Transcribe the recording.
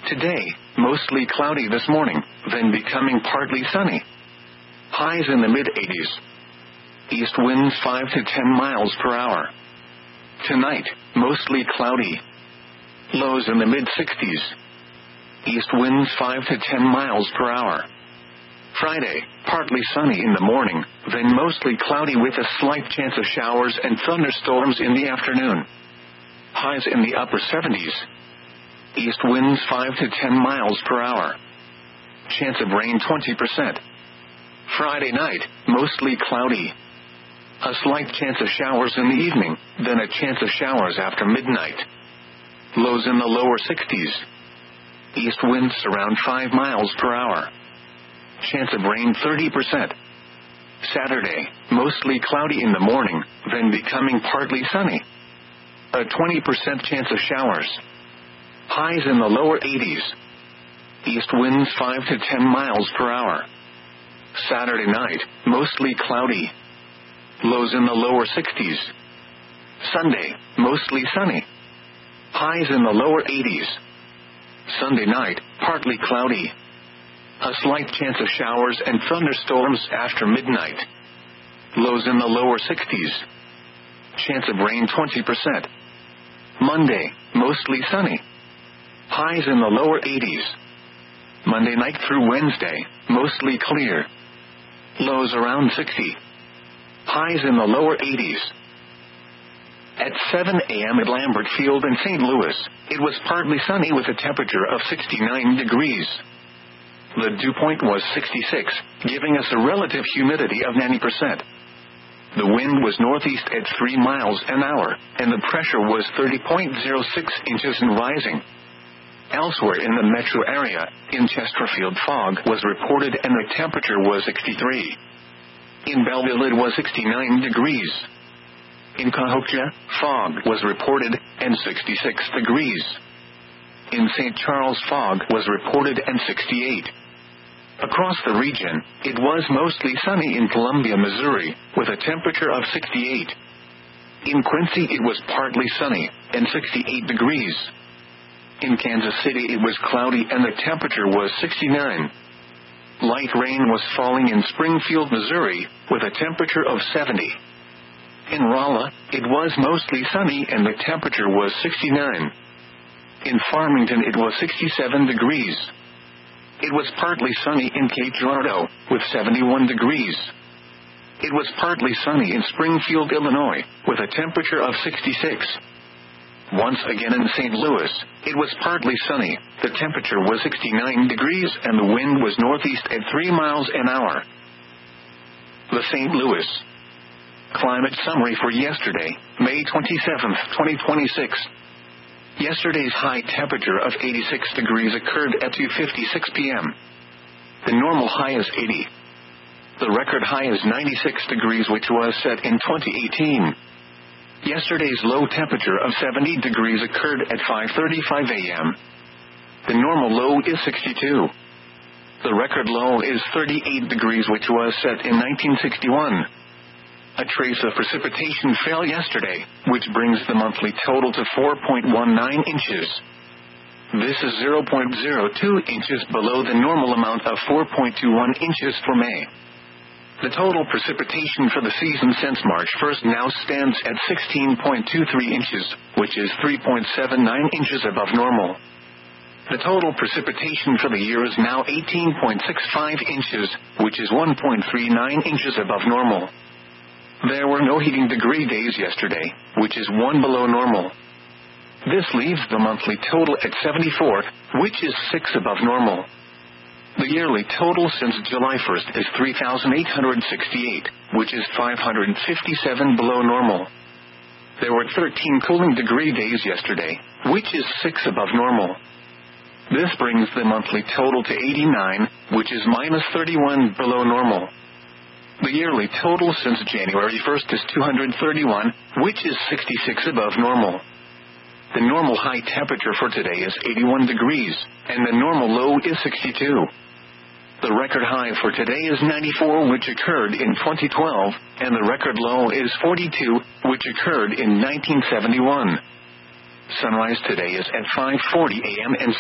Today, mostly cloudy this morning, then becoming partly sunny. Highs in the mid-80s. East winds 5 to 10 miles per hour. Tonight, mostly cloudy. Lows in the mid-60s. East winds 5 to 10 miles per hour. Friday, partly sunny in the morning, then mostly cloudy with a slight chance of showers and thunderstorms in the afternoon. Highs in the upper 70s. East winds 5 to 10 miles per hour. Chance of rain 20%. Friday night, mostly cloudy. A slight chance of showers in the evening, then a chance of showers after midnight. Lows in the lower 60s. East winds around 5 miles per hour. Chance of rain 30%. Saturday, mostly cloudy in the morning, then becoming partly sunny. A 20% chance of showers. Highs in the lower 80s. East winds 5 to 10 miles per hour. Saturday night, mostly cloudy. Lows in the lower 60s. Sunday, mostly sunny. Highs in the lower 80s. Sunday night, partly cloudy. A slight chance of showers and thunderstorms after midnight. Lows in the lower 60s. Chance of rain 20%. Monday, mostly sunny. Highs in the lower 80s. Monday night through Wednesday, mostly clear. Lows around 60. Highs in the lower 80s. At 7 a.m. at Lambert Field in St. Louis, it was partly sunny with a temperature of 69 degrees. The dew point was 66, giving us a relative humidity of 90%. The wind was northeast at 3 miles an hour, and the pressure was 30.06 inches and rising. Elsewhere in the metro area, in Chesterfield fog was reported and the temperature was 63. In Belleville it was 69 degrees. In Cahokia, fog was reported and 66 degrees. In St. Charles fog was reported and 68. Across the region, it was mostly sunny in Columbia, Missouri, with a temperature of 68. In Quincy it was partly sunny, and 68 degrees. In Kansas City it was cloudy and the temperature was 69. Light rain was falling in Springfield, Missouri, with a temperature of 70. In Rolla, it was mostly sunny and the temperature was 69. In Farmington it was 67 degrees. It was partly sunny in Cape Girardeau, with 71 degrees. It was partly sunny in Springfield, Illinois, with a temperature of 66. Once again in St. Louis, it was partly sunny, the temperature was 69 degrees and the wind was northeast at 3 miles an hour. The St. Louis Climate Summary for yesterday, May 27, 2026. Yesterday's high temperature of 86 degrees occurred at 2:56 p.m. The normal high is 80. The record high is 96 degrees, which was set in 2018. Yesterday's low temperature of 70 degrees occurred at 5:35 a.m. The normal low is 62. The record low is 38 degrees, which was set in 1961. A trace of precipitation fell yesterday, which brings the monthly total to 4.19 inches. This is 0.02 inches below the normal amount of 4.21 inches for May. The total precipitation for the season since March 1st now stands at 16.23 inches, which is 3.79 inches above normal. The total precipitation for the year is now 18.65 inches, which is 1.39 inches above normal. There were no heating degree days yesterday, which is 1 below normal. This leaves the monthly total at 74, which is 6 above normal. The yearly total since July 1st is 3,868, which is 557 below normal. There were 13 cooling degree days yesterday, which is 6 above normal. This brings the monthly total to 89, which is minus 31 below normal. The yearly total since January 1st is 231, which is 66 above normal. The normal high temperature for today is 81 degrees, and the normal low is 62. The record high for today is 94, which occurred in 2012, and the record low is 42, which occurred in 1971. Sunrise today is at 5:40 a.m. and